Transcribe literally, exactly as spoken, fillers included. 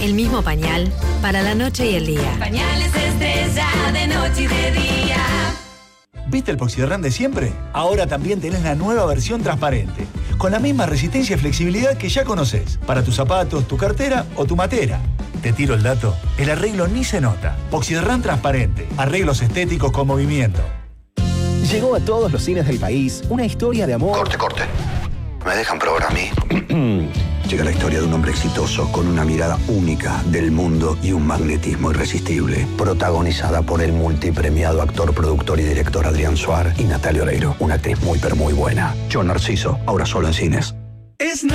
El mismo pañal para la noche y el día. Pañales Estrella de noche y de día. ¿Viste el Poxirrán de siempre? Ahora también tenés la nueva versión transparente, con la misma resistencia y flexibilidad que ya conocés, para tus zapatos, tu cartera o tu matera. Te tiro el dato, el arreglo ni se nota. Poxirrán transparente, arreglos estéticos con movimiento. Llegó a todos los cines del país una historia de amor. Corte, corte. ¿Me dejan probar a mí? Llega la historia de un hombre exitoso con una mirada única del mundo y un magnetismo irresistible. Protagonizada por el multipremiado actor, productor y director Adrián Suar y Natalia Oreiro. Una actriz muy pero muy buena. Yo Narciso, ahora solo en cines. Es